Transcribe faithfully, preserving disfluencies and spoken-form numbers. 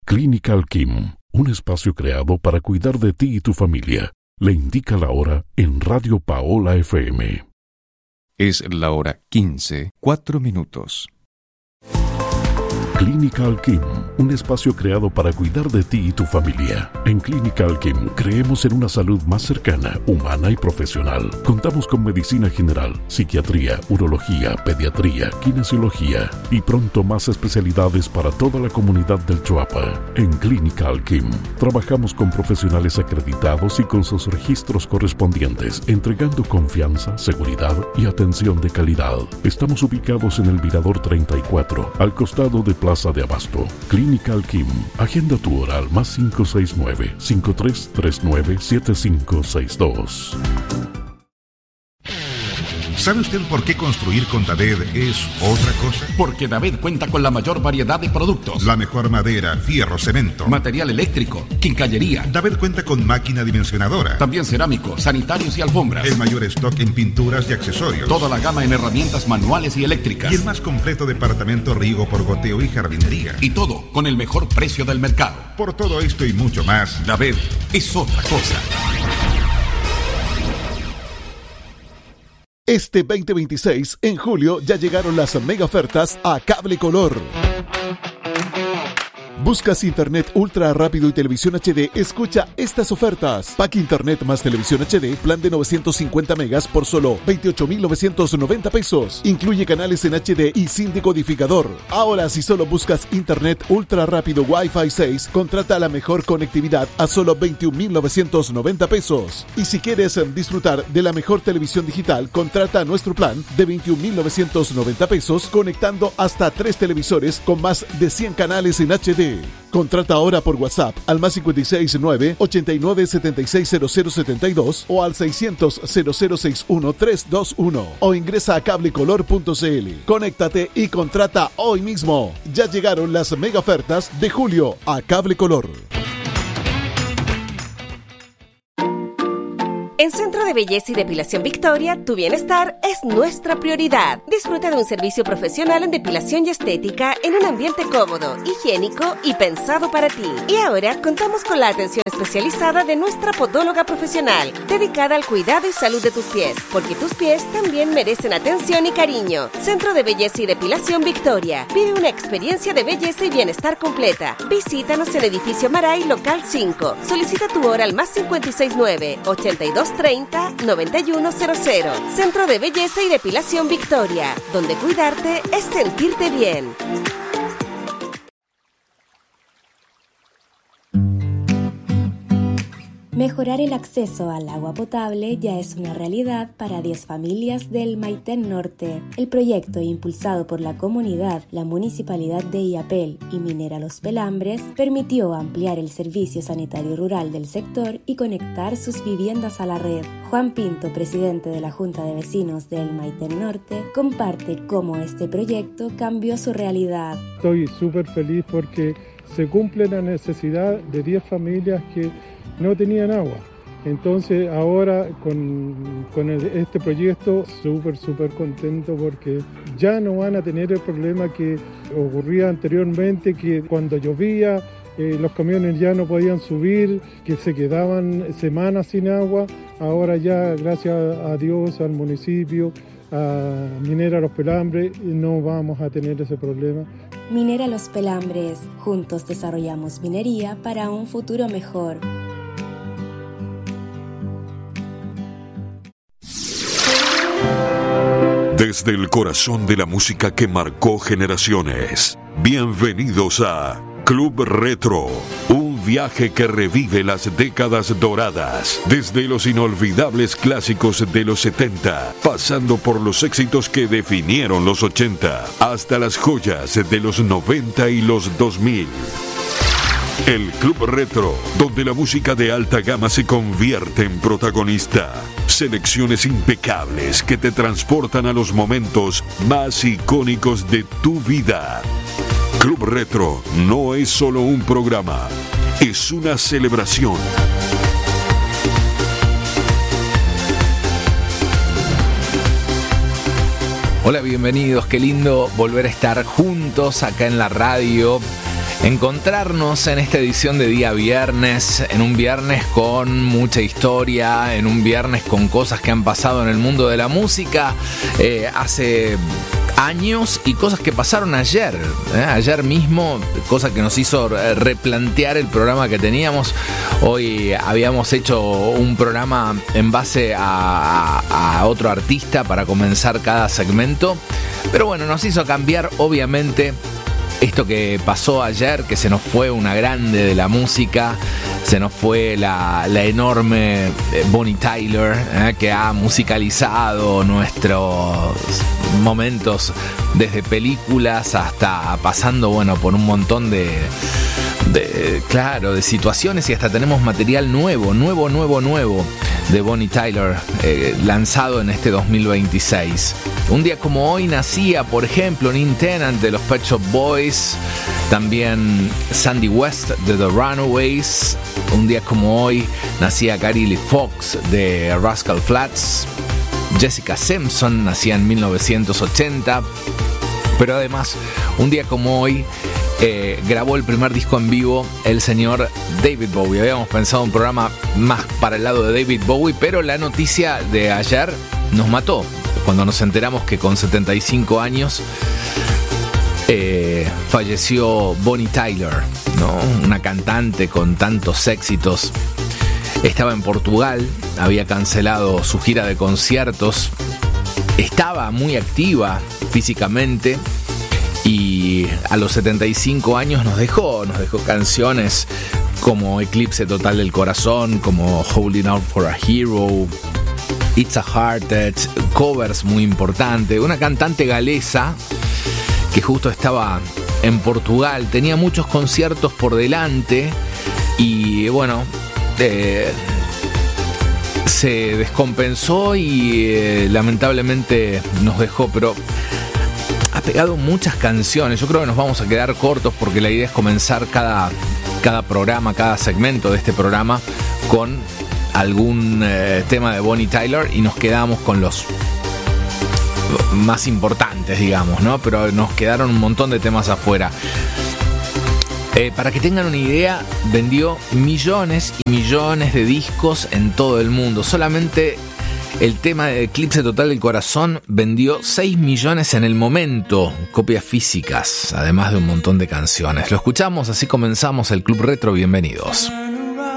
Clinical Kim, un espacio creado para cuidar de ti y tu familia. Le indica la hora en Radio Paola F M. Es la hora quince, cuatro minutos. Clinical Kim, un espacio creado para cuidar de ti y tu familia. En Clinical Kim creemos en una salud más cercana, humana y profesional. Contamos con medicina general, psiquiatría, urología, pediatría, kinesiología y pronto más especialidades para toda la comunidad del Choapa. En Clinical Kim trabajamos con profesionales acreditados y con sus registros correspondientes, entregando confianza, seguridad y atención de calidad. Estamos ubicados en el Mirador treinta y cuatro, al costado de Plaza de Abasto. Clinical Kim. Agenda tu hora al más cinco seis nueve, cinco tres tres nueve, siete cinco seis dos. ¿Sabe usted por qué construir con David es otra cosa? Porque David cuenta con la mayor variedad de productos. La mejor madera, fierro, cemento, material eléctrico, quincallería. David cuenta con máquina dimensionadora. También cerámicos, sanitarios y alfombras. El mayor stock en pinturas y accesorios. Toda la gama en herramientas manuales y eléctricas. Y el más completo departamento riego por goteo y jardinería. Y todo con el mejor precio del mercado. Por todo esto y mucho más, David es otra cosa. Este veinte veintiséis, en julio, ya llegaron las mega ofertas a Cable Color. Buscas internet ultra rápido y televisión H D, escucha estas ofertas. Pack internet más televisión H D, plan de novecientos cincuenta megas por solo veintiocho mil novecientos noventa pesos. Incluye canales en H D y sin decodificador. Ahora, si solo buscas internet ultra rápido Wi-Fi seis, contrata la mejor conectividad a solo veintiún mil novecientos noventa pesos. Y si quieres disfrutar de la mejor televisión digital, contrata nuestro plan de veintiún mil novecientos noventa pesos, conectando hasta tres televisores con más de cien canales en H D. Contrata ahora por WhatsApp al más cinco seis nueve, ochenta y nueve, setenta y seis cero cero setenta y dos o al seiscientos, cero cero sesenta y uno, trescientos veintiuno o ingresa a cablecolor punto c l. Conéctate y contrata hoy mismo. Ya llegaron las mega ofertas de julio a Cable Color. En Centro de Belleza y Depilación Victoria, tu bienestar es nuestra prioridad. Disfruta de un servicio profesional en depilación y estética en un ambiente cómodo, higiénico y pensado para ti. Y ahora contamos con la atención especializada de nuestra podóloga profesional, dedicada al cuidado y salud de tus pies, porque tus pies también merecen atención y cariño. Centro de Belleza y Depilación Victoria. Vive una experiencia de belleza y bienestar completa. Visítanos en Edificio Maray, local cinco. Solicita tu hora al más cinco seis nueve, ochenta y dos treinta, noventa y uno cero cero. Centro de Belleza y Depilación Victoria, donde cuidarte es sentirte bien. Mejorar el acceso al agua potable ya es una realidad para diez familias del Maitén Norte. El proyecto, impulsado por la comunidad, la Municipalidad de Illapel y Minera Los Pelambres, permitió ampliar el servicio sanitario rural del sector y conectar sus viviendas a la red. Juan Pinto, presidente de la Junta de Vecinos del Maitén Norte, comparte cómo este proyecto cambió su realidad. Estoy súper feliz porque se cumple la necesidad de diez familias que no tenían agua. Entonces ahora con, con el, este proyecto súper súper contento porque ya no van a tener el problema que ocurría anteriormente, que cuando llovía eh, los camiones ya no podían subir, que se quedaban semanas sin agua. Ahora ya, gracias a Dios, al municipio, a Minera Los Pelambres, no vamos a tener ese problema. Minera Los Pelambres, juntos desarrollamos minería para un futuro mejor. Desde el corazón de la música que marcó generaciones, bienvenidos a Club Retro, un viaje que revive las décadas doradas, desde los inolvidables clásicos de los setenta, pasando por los éxitos que definieron los ochenta, hasta las joyas de los noventa y los dos mil. El Club Retro, donde la música de alta gama se convierte en protagonista. Selecciones impecables que te transportan a los momentos más icónicos de tu vida. Club Retro no es solo un programa, es una celebración. Hola, bienvenidos, qué lindo volver a estar juntos acá en la radio. encontrarnos en esta edición de día viernes, en un viernes con mucha historia, en un viernes con cosas que han pasado en el mundo de la música eh, hace años y cosas que pasaron ayer, ¿eh? ayer mismo, cosa que nos hizo replantear el programa que teníamos. Hoy habíamos hecho un programa en base a, a, a otro artista para comenzar cada segmento, pero bueno, nos hizo cambiar obviamente esto que pasó ayer, que se nos fue una grande de la música, se nos fue la, la enorme Bonnie Tyler, eh, que ha musicalizado nuestros momentos desde películas hasta pasando, bueno, por un montón de, de, claro, de situaciones, y hasta tenemos material nuevo, nuevo, nuevo, nuevo de Bonnie Tyler eh, lanzado en este dos mil veintiséis. Un día como hoy nacía, por ejemplo, Neil Tennant de los Pet Shop Boys, también Sandy West de The Runaways. Un día como hoy nacía Gary Lee Fox de Rascal Flatts. Jessica Simpson nacía en mil novecientos ochenta. Pero además, un día como hoy eh, grabó el primer disco en vivo el señor David Bowie. Habíamos pensado un programa más para el lado de David Bowie, pero la noticia de ayer nos mató cuando nos enteramos que con setenta y cinco años eh, falleció Bonnie Tyler, ¿no? Una cantante con tantos éxitos. Estaba en Portugal, había cancelado su gira de conciertos, estaba muy activa físicamente y a los setenta y cinco años nos dejó, nos dejó canciones como Eclipse Total del Corazón, como Holding Out for a Hero, It's a Heart Edge, covers muy importantes. Una cantante galesa que justo estaba en Portugal, tenía muchos conciertos por delante y bueno, eh, se descompensó y eh, lamentablemente nos dejó, pero ha pegado muchas canciones. Yo creo que nos vamos a quedar cortos porque la idea es comenzar cada, cada programa, cada segmento de este programa con algún eh, tema de Bonnie Tyler y nos quedamos con los más importantes, digamos, ¿no? Pero nos quedaron un montón de temas afuera. Eh, para que tengan una idea, vendió millones y millones de discos en todo el mundo. Solamente el tema de Eclipse Total del Corazón vendió seis millones en el momento, copias físicas, además de un montón de canciones. Lo escuchamos, así comenzamos el Club Retro. Bienvenidos.